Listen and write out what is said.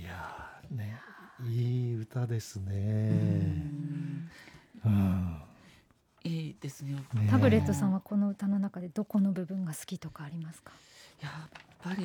やーね、いい歌ですうね。 んうん、 いいですね。 ねタブレットさんはこの歌の中でどこの部分が好きとかありますか？ やっぱり